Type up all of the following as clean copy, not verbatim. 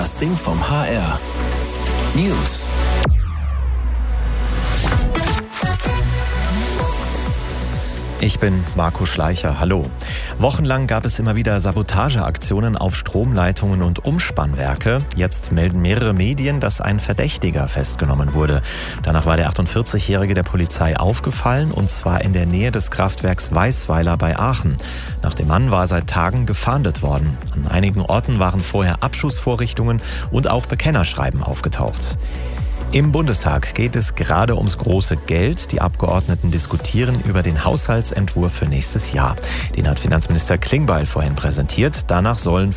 Das Ding vom HR. News. Ich bin Marco Schleicher. Hallo. Wochenlang gab es immer wieder Sabotageaktionen auf Stromleitungen und Umspannwerke. Jetzt melden mehrere Medien, dass ein Verdächtiger festgenommen wurde. Danach war der 48-Jährige der Polizei aufgefallen, und zwar in der Nähe des Kraftwerks Weißweiler bei Aachen. Nach dem Mann war seit Tagen gefahndet worden. An einigen Orten waren vorher Abschussvorrichtungen und auch Bekennerschreiben aufgetaucht. Im Bundestag geht es gerade ums große Geld. Die Abgeordneten diskutieren über den Haushaltsentwurf für nächstes Jahr. Den hat Finanzminister Klingbeil vorhin präsentiert. Danach sollen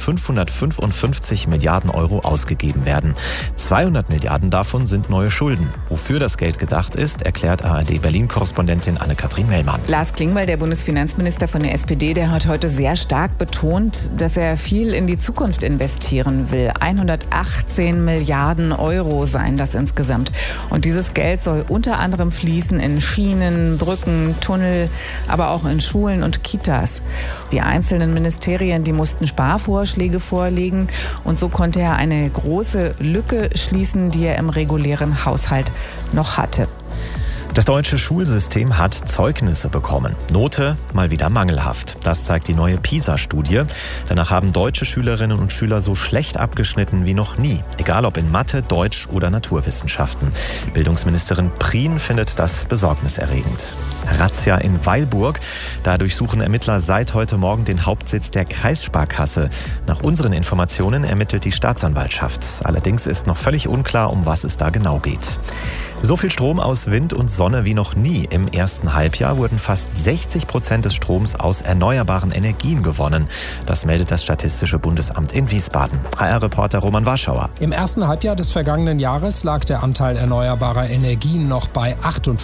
555 Milliarden Euro ausgegeben werden. 200 Milliarden davon sind neue Schulden. Wofür das Geld gedacht ist, erklärt ARD-Berlin-Korrespondentin Anne-Kathrin Mellmann. Lars Klingbeil, der Bundesfinanzminister von der SPD, der hat heute sehr stark betont, dass er viel in die Zukunft investieren will. 118 Milliarden Euro seien das insgesamt. Und dieses Geld soll unter anderem fließen in Schienen, Brücken, Tunnel, aber auch in Schulen und Kitas. Die einzelnen Ministerien, die mussten Sparvorschläge vorlegen, und so konnte er eine große Lücke schließen, die er im regulären Haushalt noch hatte. Das deutsche Schulsystem hat Zeugnisse bekommen. Note mal wieder mangelhaft. Das zeigt die neue PISA-Studie. Danach haben deutsche Schülerinnen und Schüler so schlecht abgeschnitten wie noch nie. Egal ob in Mathe, Deutsch oder Naturwissenschaften. Bildungsministerin Prien findet das besorgniserregend. Razzia in Weilburg. Da durchsuchen Ermittler seit heute Morgen den Hauptsitz der Kreissparkasse. Nach unseren Informationen ermittelt die Staatsanwaltschaft. Allerdings ist noch völlig unklar, um was es da genau geht. So viel Strom aus Wind und Sonne wie noch nie. Im ersten Halbjahr wurden fast 60% des Stroms aus erneuerbaren Energien gewonnen. Das meldet das Statistische Bundesamt in Wiesbaden. HR-Reporter Roman Warschauer. Im ersten Halbjahr des vergangenen Jahres lag der Anteil erneuerbarer Energien noch bei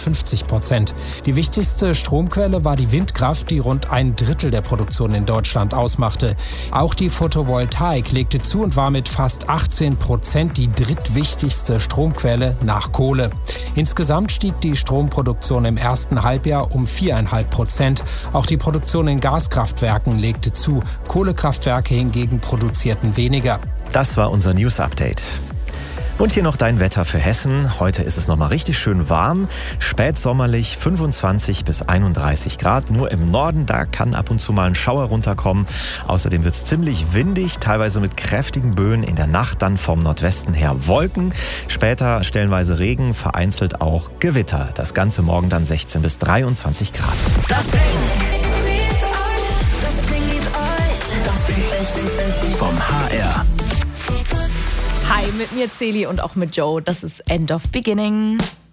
58%. Die wichtigste Stromquelle war die Windkraft, die rund ein Drittel der Produktion in Deutschland ausmachte. Auch die Photovoltaik legte zu und war mit fast 18% die drittwichtigste Stromquelle nach Kohle. Insgesamt stieg die Stromproduktion im ersten Halbjahr um 4,5%. Auch die Produktion in Gaskraftwerken legte zu. Kohlekraftwerke hingegen produzierten weniger. Das war unser News-Update. Und hier noch dein Wetter für Hessen. Heute ist es nochmal richtig schön warm. Spätsommerlich 25 bis 31 Grad. Nur im Norden, da kann ab und zu mal ein Schauer runterkommen. Außerdem wird es ziemlich windig, teilweise mit kräftigen Böen. In der Nacht dann vom Nordwesten her Wolken. Später stellenweise Regen, vereinzelt auch Gewitter. Das Ganze morgen dann 16 bis 23 Grad. Das Ding liebt euch. Das Ding vom HR. Hi, mit mir Celi und auch mit Joe. Das ist End of Beginning.